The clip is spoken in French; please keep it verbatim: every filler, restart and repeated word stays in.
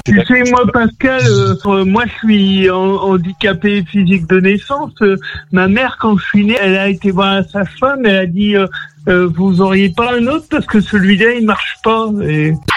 Tu sais, moi, Pascal, euh, moi, je suis en, handicapé physique de naissance. Euh, ma mère, quand je suis né, elle a été voir sa femme, elle a dit, euh, euh, vous auriez pas un autre parce que celui-là, il marche pas. Et...